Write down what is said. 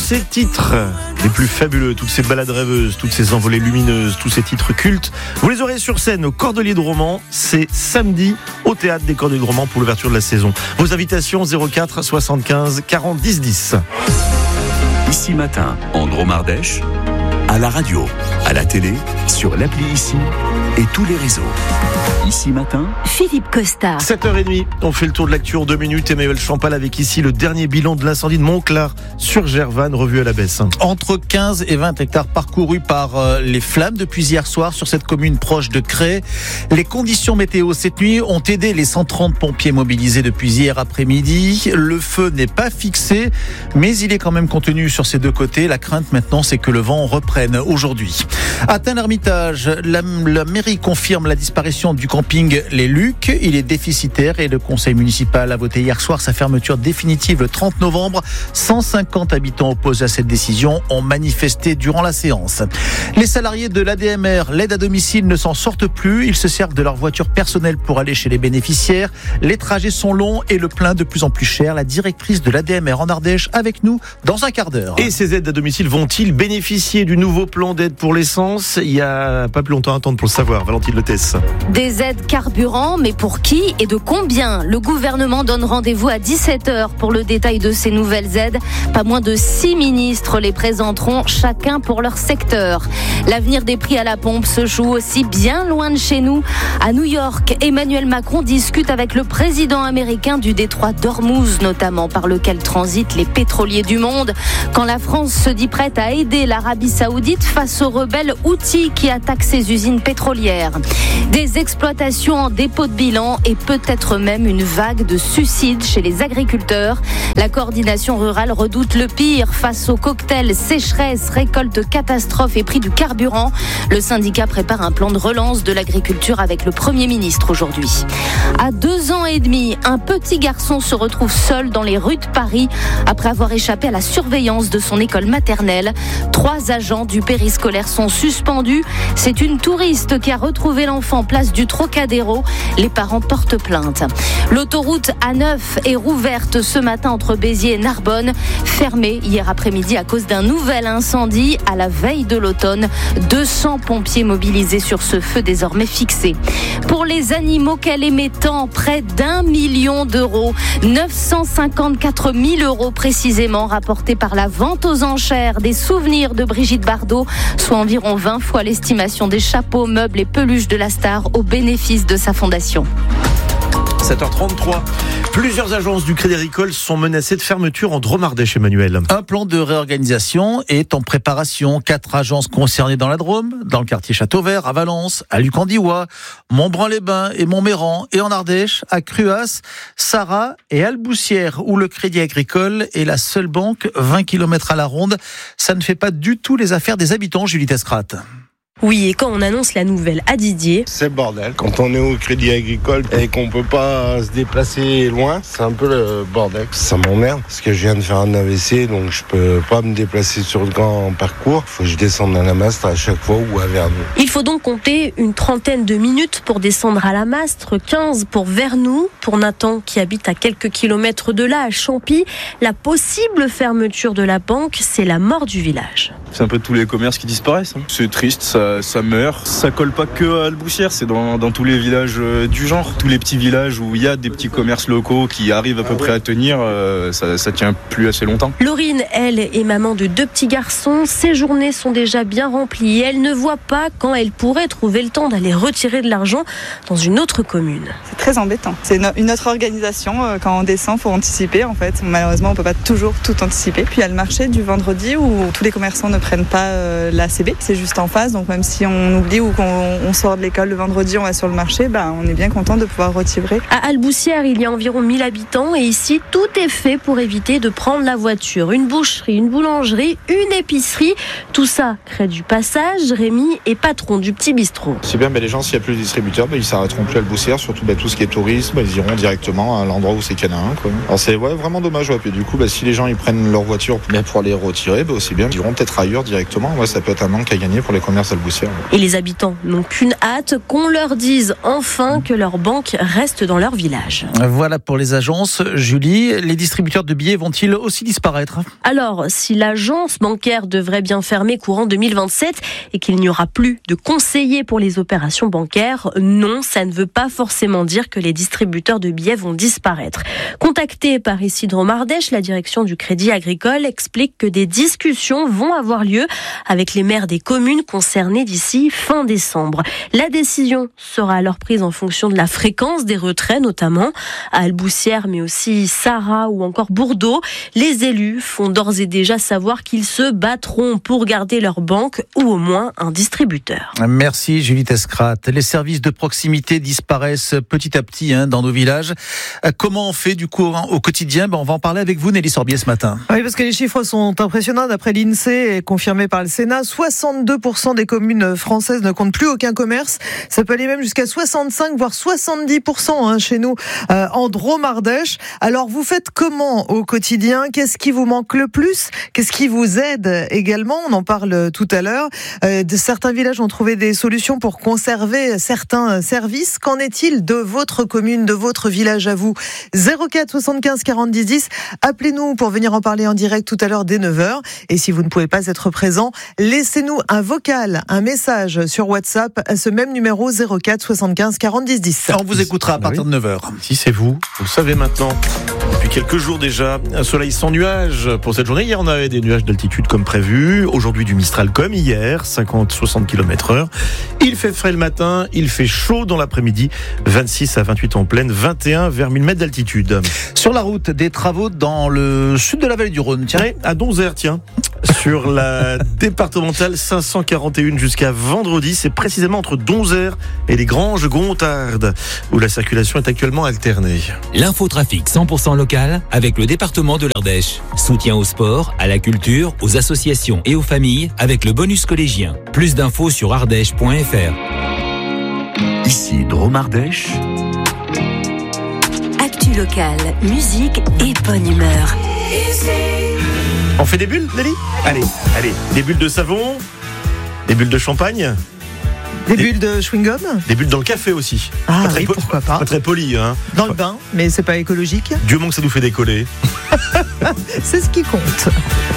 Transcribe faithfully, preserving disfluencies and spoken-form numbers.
ces titres les plus fabuleux, toutes ces balades rêveuses, toutes ces envolées lumineuses, tous ces titres cultes, vous les aurez sur scène au Cordelier de Romans. C'est samedi au Théâtre des Cordeliers de Romans pour l'ouverture de la saison. Vos invitations zéro quatre soixante-quinze quarante dix dix. Ici Matin, en Drôme-Ardèche, à la radio, à la télé, sur l'appli Ici et tous les réseaux. Ici Matin, Philippe Costa. sept heures trente, on fait le tour de l'actu en deux minutes. Emmanuel Champal avec ici le dernier bilan de l'incendie de Montclar sur Gervanne, revu à la baisse. Entre quinze et vingt hectares parcourus par euh, les flammes depuis hier soir sur cette commune proche de Cré. Les conditions météo cette nuit ont aidé les cent trente pompiers mobilisés depuis hier après-midi. Le feu n'est pas fixé, mais il est quand même contenu sur ces deux côtés. La crainte maintenant, c'est que le vent reprenne aujourd'hui. À Tain-l'Hermitage, la, la mairie confirme la disparition du camping Les Lucs. Il est déficitaire et le conseil municipal a voté hier soir sa fermeture définitive le trente novembre. cent cinquante habitants opposés à cette décision ont manifesté durant la séance. Les salariés de l'A D M R, l'aide à domicile, ne s'en sortent plus. Ils se servent de leur voiture personnelle pour aller chez les bénéficiaires. Les trajets sont longs et le plein de plus en plus cher. La directrice de l'A D M R en Ardèche avec nous dans un quart d'heure. Et ces aides à domicile vont-ils bénéficier du nouveau plan d'aide pour l'essence ? Il n'y a pas plus longtemps à attendre pour le savoir. Valentine Letès. Des aides carburant, mais pour qui et de combien ? Le gouvernement donne rendez-vous à dix-sept heures pour le détail de ces nouvelles aides. Pas moins de six ministres les présenteront, chacun pour leur secteur. L'avenir des prix à la pompe se joue aussi bien loin de chez nous. À New York, Emmanuel Macron discute avec le président américain du détroit d'Ormuz, notamment par lequel transitent les pétroliers du monde. Quand la France se dit prête à aider l'Arabie Saoudite face aux rebelles Houthis qui attaquent ses usines pétrolières. Des exploitations en dépôt de bilan et peut-être même une vague de suicides chez les agriculteurs. La coordination rurale redoute le pire face au cocktail sécheresse, récolte catastrophe et prix du carburant. Le syndicat prépare un plan de relance de l'agriculture avec le Premier ministre aujourd'hui. À deux ans et demi, un petit garçon se retrouve seul dans les rues de Paris après avoir échappé à la surveillance de son école maternelle. Trois agents du périscolaire sont suspendus. C'est une touriste qui a retrouvé l'enfant place du Trocadéro. Les parents portent plainte. L'autoroute A neuf est rouverte ce matin entre Béziers et Narbonne, fermée hier après-midi à cause d'un nouvel incendie à la veille de l'automne. deux cents pompiers mobilisés sur ce feu désormais fixé. Pour les animaux qu'elle aimait tant, près d'un million d'euros, neuf cent cinquante-quatre mille euros précisément rapportés par la vente aux enchères des souvenirs de Brigitte Bardot, soit environ vingt fois l'estimation des chapeaux, meubles et peluches de la star au bénéfice de sa fondation. sept heures trente-trois. Plusieurs agences du Crédit Agricole sont menacées de fermeture en Drôme-Ardèche, Emmanuel. Un plan de réorganisation est en préparation. Quatre agences concernées dans la Drôme, dans le quartier Châteauvert, à Valence, à Lucandiwa, Montbrun-les-Bains et Montméran, et en Ardèche, à Cruas, Sarrat et Alboussière, où le Crédit Agricole est la seule banque, vingt kilomètres à la ronde. Ça ne fait pas du tout les affaires des habitants, Julie Tescrat. Oui, et quand on annonce la nouvelle à Didier... C'est le bordel. Quand on est au Crédit Agricole et qu'on peut pas se déplacer loin, c'est un peu le bordel. Ça m'emmerde parce que je viens de faire un A V C, donc je peux pas me déplacer sur le grand parcours. Faut que je descende à la Mastre à chaque fois ou à Vernou. Il faut donc compter une trentaine de minutes pour descendre à la Mastre, quinze pour Vernou. Pour Nathan, qui habite à quelques kilomètres de là, à Champy, la possible fermeture de la banque, c'est la mort du village. C'est un peu tous les commerces qui disparaissent. Hein. C'est triste, ça, ça meurt. Ça colle pas que à Alboussière, c'est dans, dans tous les villages euh, du genre. Tous les petits villages où il y a des petits commerces locaux qui arrivent à peu près à tenir, euh, ça, ça tient plus assez longtemps. Laurine, elle, est maman de deux petits garçons. Ses journées sont déjà bien remplies. Elle ne voit pas quand elle pourrait trouver le temps d'aller retirer de l'argent dans une autre commune. C'est très embêtant. C'est une autre organisation. Quand on descend, il faut anticiper en fait. Malheureusement, on ne peut pas toujours tout anticiper. Puis il y a le marché du vendredi où tous les commerçants ne prennent pas euh, la C B. C'est juste en face. Donc même si on oublie ou qu'on on sort de l'école le vendredi, on va sur le marché, bah, on est bien content de pouvoir retirer. À Alboussière, il y a environ mille habitants et ici, tout est fait pour éviter de prendre la voiture. Une boucherie, une boulangerie, une épicerie. Tout ça crée du passage. Rémi est patron du petit bistrot. C'est bien, mais les gens, s'il n'y a plus de distributeurs, bah, ils ne s'arrêteront plus à Alboussière. Surtout bah, tout ce qui est tourisme, bah, ils iront directement à l'endroit où c'est qu'il y en a un. Quoi. Alors c'est ouais, vraiment dommage. Ouais. Puis, du coup, bah, si les gens ils prennent leur voiture mais pour les retirer, bah, aussi bien, ils iront peut-être ailleurs directement. Ouais, ça peut être un manque à gagner pour les commerces d'Alboussière. Alboussière. Et les habitants n'ont qu'une hâte, qu'on leur dise enfin que leur banque reste dans leur village. Voilà pour les agences. Julie, les distributeurs de billets vont-ils aussi disparaître ? Alors, si l'agence bancaire devrait bien fermer courant deux mille vingt-sept et qu'il n'y aura plus de conseillers pour les opérations bancaires, non, ça ne veut pas forcément dire que les distributeurs de billets vont disparaître. Contacté par Isidro Mardèche, la direction du Crédit Agricole explique que des discussions vont avoir lieu avec les maires des communes concernées d'ici fin décembre. La décision sera alors prise en fonction de la fréquence des retraits, notamment à Alboussière, mais aussi Sarrat ou encore Bourdeaux. Les élus font d'ores et déjà savoir qu'ils se battront pour garder leur banque ou au moins un distributeur. Merci Julie Tescrat. Les services de proximité disparaissent petit à petit hein, dans nos villages. Comment on fait du coup au quotidien ? Ben, on va en parler avec vous Nelly Sorbier ce matin. Oui, parce que les chiffres sont impressionnants. D'après l'INSEE et confirmé par le Sénat, soixante-deux pour cent des communes françaises ne comptent plus aucun commerce. Ça peut aller même jusqu'à soixante-cinq voire soixante-dix pour cent hein, chez nous euh, en Drôme-Ardèche. Alors vous faites comment au quotidien ? Qu'est-ce qui vous manque le plus ? Qu'est-ce qui vous aide également ? On en parle tout à l'heure. Euh, de certains villages ont trouvé des solutions pour conserver certains services. Qu'en est-il de votre commune, de votre village à vous ? zéro quatre soixante-quinze quarante dix dix. Appelez-nous pour venir en parler en direct tout à l'heure dès neuf heures. Et si vous ne pouvez pas être présent, laissez-nous un vocal, un message sur WhatsApp à ce même numéro zéro quatre soixante-quinze quarante dix dix. On vous écoutera à partir de neuf heures. Si c'est vous, vous le savez maintenant. Depuis quelques jours déjà, un soleil sans nuages pour cette journée. Hier, on avait des nuages d'altitude comme prévu. Aujourd'hui, du Mistral comme hier, cinquante à soixante kilomètres heure. Il fait frais le matin, il fait chaud dans l'après-midi. vingt-six à vingt-huit en pleine, vingt et un vers mille mètres d'altitude. Sur la route, des travaux dans le sud de la vallée du Rhône. Tiens. Oui, à Donzère, tiens. Sur la départementale cinq cent quarante et un jusqu'à vendredi, c'est précisément entre Donzère et les Granges-Gontardes où la circulation est actuellement alternée. L'infotrafic cent pour cent local avec le département de l'Ardèche. Soutien au sport, à la culture, aux associations et aux familles avec le bonus collégien. Plus d'infos sur ardèche point f r. Ici Drôme-Ardèche. Actu locale, musique et bonne humeur. On fait des bulles, Nelly ? Allez, allez, des bulles de savon, des bulles de champagne, des, des bulles de chewing-gum, des bulles dans le café aussi. Ah pas très oui, po- pourquoi pas. Pas très poli, hein. Dans le bain, mais c'est pas écologique. Dieu manque que ça nous fait décoller. C'est ce qui compte.